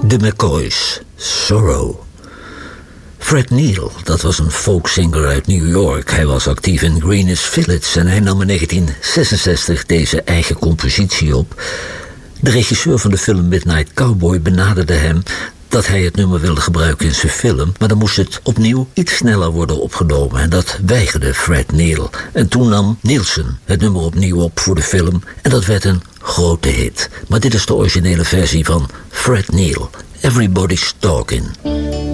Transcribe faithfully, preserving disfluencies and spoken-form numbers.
De McCoys, Sorrow. Fred Neil, dat was een folksinger uit New York. Hij was actief in Greenwich Village en hij nam in negentien zesenzestig deze eigen compositie op. De regisseur van de film Midnight Cowboy benaderde hem dat hij het nummer wilde gebruiken in zijn film, maar dan moest het opnieuw iets sneller worden opgenomen en dat weigerde Fred Neil. En toen nam Nielsen het nummer opnieuw op voor de film en dat werd een grote hit. Maar dit is de originele versie van Fred Neil, Everybody's Talking.